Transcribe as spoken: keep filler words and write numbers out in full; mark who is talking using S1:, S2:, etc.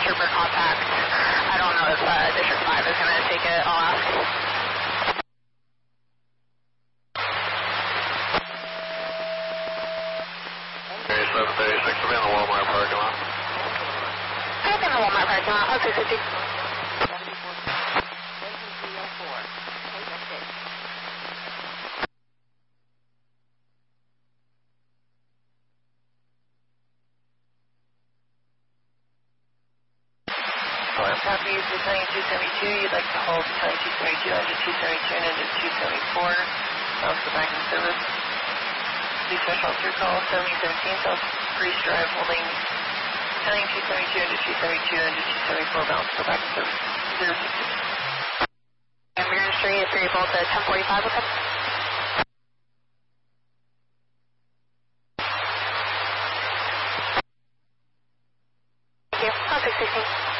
S1: Trooper contact. I don't know if uh, District five is going to take it. I'll ask.
S2: Okay, seven thirty-six, I'm in the Walmart parking lot.
S1: I'm in the Walmart parking lot. Oh, six fifty.
S3: Copy, Battalion two seventy-two, you'd like to hold Battalion two seventy-two under two seventy-two and into two seventy-four. Bounce the back in service. Please special officer call seventy seventeen, South Priest Drive, holding Battalion two seventy-two under two seventy-two and into two seventy-four, bounce the back in service. zero six six.
S1: Mirror Street is three volts at ten forty-five, okay? Thank you. Oh, six sixteen.